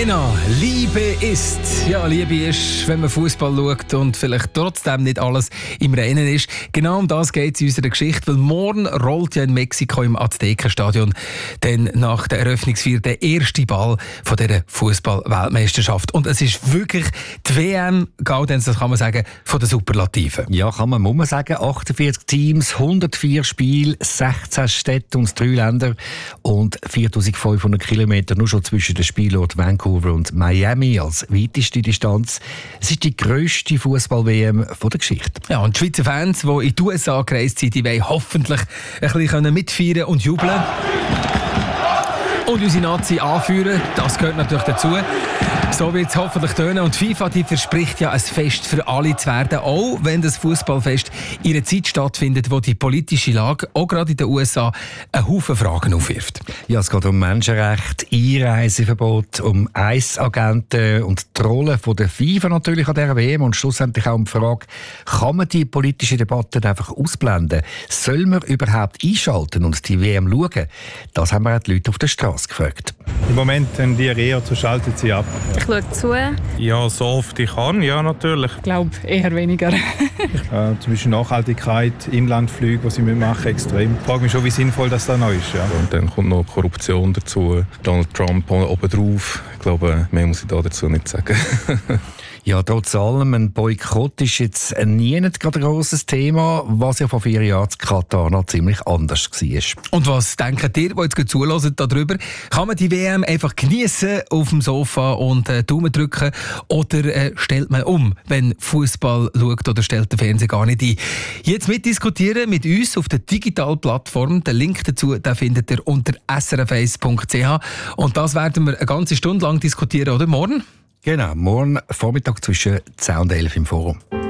Lena, Liebe ist. Ja, Liebe ist, wenn man Fußball schaut und vielleicht trotzdem nicht alles im Reinen ist. Genau um das geht es in unserer Geschichte, weil morgen rollt ja in Mexiko im Aztekenstadion dann nach der Eröffnungsfeier der erste Ball von dieser Fußball-Weltmeisterschaft. Und es ist wirklich die WM, Gaudenz, das kann man sagen, von den Superlativen. Ja, muss man sagen. 48 Teams, 104 Spiele, 16 Städte und 3 Länder und 4500 Kilometer nur schon zwischen den Spielorten Vancouver und Miami als weiteste Distanz. Es ist die grösste Fußball-WM der Geschichte. Ja, und die Schweizer Fans, die in die USA gereist sind, die wollen hoffentlich ein bisschen mitfeiern und jubeln. Und unsere Nazi anführen, das gehört natürlich dazu. So wird es hoffentlich tönen. Und die FIFA, die verspricht ja ein Fest für alle zu werden, auch wenn das Fußballfest in einer Zeit stattfindet, wo die politische Lage, auch gerade in den USA, einen Haufen Fragen aufwirft. Ja, es geht um Menschenrechte, Einreiseverbot, um Eisagenten und die Rolle von der FIFA natürlich an dieser WM und schlussendlich auch um die Frage, kann man die politische Debatte einfach ausblenden? Soll man überhaupt einschalten und die WM schauen? Das haben wir auch die Leute auf der Straße gefragt. Im Moment tendiere ich eher zu schalten sie ab. Ich schaue zu. Ja, so oft ich kann, ja natürlich. Ich glaube eher weniger. Zum Beispiel Nachhaltigkeit, Inlandflüge, die sie machen, extrem. Ich frage mich schon, wie sinnvoll das da noch ist. Ja. Und dann kommt noch Korruption dazu, Donald Trump obendrauf. Ich glaube, mehr muss ich dazu nicht sagen. Ja, trotz allem, ein Boykott ist jetzt nie nicht gerade ein grosses Thema, was ja vor 4 Jahren in Katar noch ziemlich anders war. Und was denken ihr, die jetzt zuhören darüber? Kann man die WM einfach geniessen auf dem Sofa und Daumen drücken? Oder stellt man um, wenn Fußball schaut, oder stellt der Fernseher gar nicht ein? Jetzt mitdiskutieren mit uns auf der digitalen Plattform. Den Link dazu den findet ihr unter srf1.ch. Und das werden wir eine ganze Stunde lang diskutieren, oder morgen? Genau, morgen Vormittag zwischen 10 und 11 im Forum.